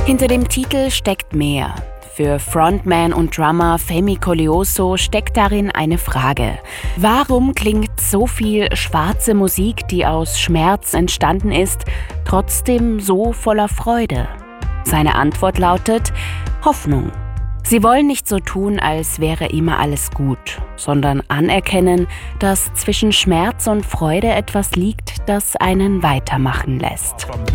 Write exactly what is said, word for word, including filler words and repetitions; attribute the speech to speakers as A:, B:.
A: Hinter dem Titel steckt mehr. Für Frontman und Drummer Femi Koleoso steckt darin eine Frage. Warum klingt so viel schwarze Musik, die aus Schmerz entstanden ist, trotzdem so voller Freude? Seine Antwort lautet: Hoffnung. Sie wollen nicht so tun, als wäre immer alles gut, sondern anerkennen, dass zwischen Schmerz und Freude etwas liegt, das einen weitermachen lässt.